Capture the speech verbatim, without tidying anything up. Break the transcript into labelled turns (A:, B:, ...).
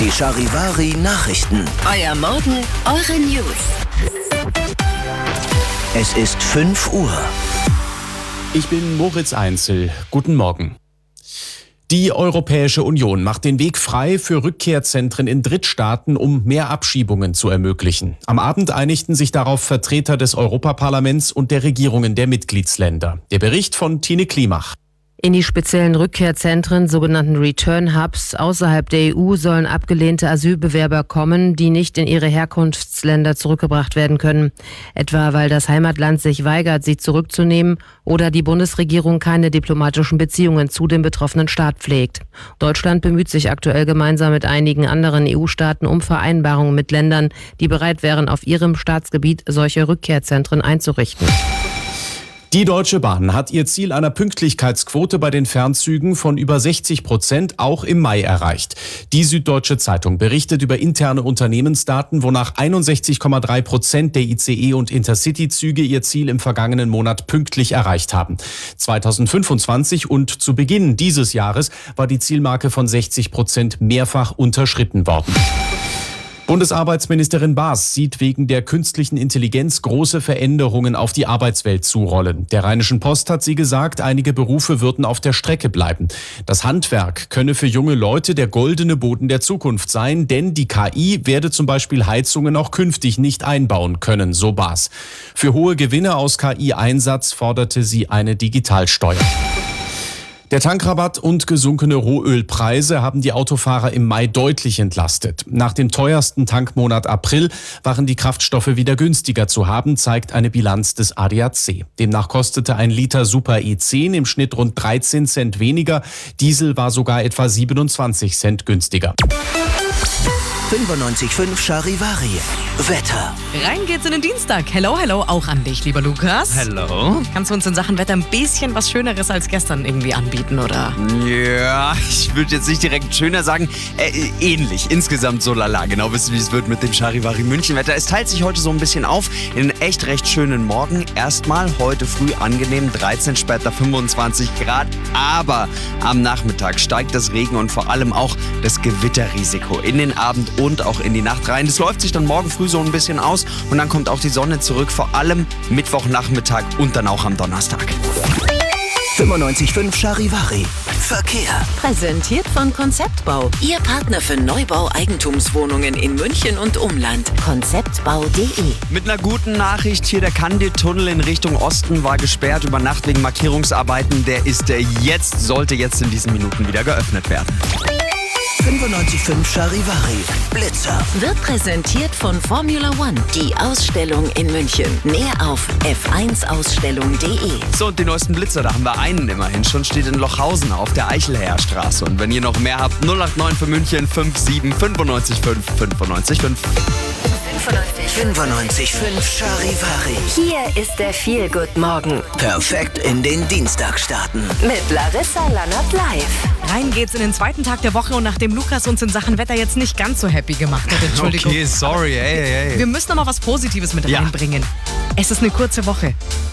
A: Die Charivari Nachrichten.
B: Euer Morgen, eure News.
A: Es ist fünf Uhr.
C: Ich bin Moritz Einzel. Guten Morgen. Die Europäische Union macht den Weg frei für Rückkehrzentren in Drittstaaten, um mehr Abschiebungen zu ermöglichen. Am Abend einigten sich darauf Vertreter des Europaparlaments und der Regierungen der Mitgliedsländer. Der Bericht von Tine Klimach.
D: In die speziellen Rückkehrzentren, sogenannten Return Hubs, außerhalb der E U sollen abgelehnte Asylbewerber kommen, die nicht in ihre Herkunftsländer zurückgebracht werden können. Etwa weil das Heimatland sich weigert, sie zurückzunehmen oder die Bundesregierung keine diplomatischen Beziehungen zu dem betroffenen Staat pflegt. Deutschland bemüht sich aktuell gemeinsam mit einigen anderen E U-Staaten um Vereinbarungen mit Ländern, die bereit wären, auf ihrem Staatsgebiet solche Rückkehrzentren einzurichten.
C: Die Deutsche Bahn hat ihr Ziel einer Pünktlichkeitsquote bei den Fernzügen von über sechzig Prozent auch im Mai erreicht. Die Süddeutsche Zeitung berichtet über interne Unternehmensdaten, wonach einundsechzig Komma drei Prozent der I C E- und Intercity-Züge ihr Ziel im vergangenen Monat pünktlich erreicht haben. zweitausendfünfundzwanzig und zu Beginn dieses Jahres war die Zielmarke von sechzig Prozent mehrfach unterschritten worden. Bundesarbeitsministerin Baas sieht wegen der künstlichen Intelligenz große Veränderungen auf die Arbeitswelt zurollen. Der Rheinischen Post hat sie gesagt, einige Berufe würden auf der Strecke bleiben. Das Handwerk könne für junge Leute der goldene Boden der Zukunft sein, denn die K I werde zum Beispiel Heizungen auch künftig nicht einbauen können, so Baas. Für hohe Gewinne aus K I-Einsatz forderte sie eine Digitalsteuer. Der Tankrabatt und gesunkene Rohölpreise haben die Autofahrer im Mai deutlich entlastet. Nach dem teuersten Tankmonat April waren die Kraftstoffe wieder günstiger zu haben, zeigt eine Bilanz des A D A C. Demnach kostete ein Liter Super E zehn im Schnitt rund dreizehn Cent weniger. Diesel war sogar etwa siebenundzwanzig Cent günstiger.
A: fünfundneunzig Komma fünf Charivari. Wetter.
E: Rein geht's in den Dienstag. Hello, hello, auch an dich, lieber Lukas.
F: Hallo.
E: Kannst du uns in Sachen Wetter ein bisschen was Schöneres als gestern irgendwie anbieten, oder?
F: Ja, ich würde jetzt nicht direkt schöner sagen. Äh, ähnlich. Insgesamt so lala. Genau wissen, wie es wird mit dem Charivari München Wetter. Es teilt sich heute so ein bisschen auf in einen echt recht schönen Morgen. Erstmal heute früh angenehm, dreizehn, später fünfundzwanzig Grad. Aber am Nachmittag steigt das Regen und vor allem auch das Gewitterrisiko in den Abend und auch in die Nacht rein. Das läuft sich dann morgen früh so ein bisschen aus und dann kommt auch die Sonne zurück, vor allem Mittwochnachmittag und dann auch am Donnerstag.
A: fünfundneunzig Komma fünf Charivari. Verkehr.
B: Präsentiert von Konzeptbau. Ihr Partner für Neubau-Eigentumswohnungen in München und Umland. konzeptbau punkt de.
F: Mit einer guten Nachricht hier, der Candid-Tunnel in Richtung Osten war gesperrt über Nacht wegen Markierungsarbeiten. Der ist der jetzt, sollte jetzt in diesen Minuten wieder geöffnet werden.
A: fünfundneunzig Komma fünf Charivari. Blitzer.
B: Wird präsentiert von Formula One. Die Ausstellung in München. Mehr auf f eins ausstellung punkt de.
F: So, und die neuesten Blitzer, da haben wir einen immerhin. Schon steht in Lochhausen auf der Eichelherrstraße. Und wenn ihr noch mehr habt, null acht neun für München fünf sieben fünfundneunzig fünf fünfundneunzig fünf.
A: fünfundneunzig Komma fünf Charivari.
B: Hier ist der Feel-Good-Morgen.
A: Perfekt in den Dienstag starten.
B: Mit Larissa Lannert live.
E: Rein geht's in den zweiten Tag der Woche und nachdem Lukas uns in Sachen Wetter jetzt nicht ganz so happy gemacht hat, Entschuldigung.
F: Okay, sorry, ey, ey.
E: Wir müssen noch mal was Positives mit
F: Ja.
E: reinbringen. Es ist eine kurze Woche.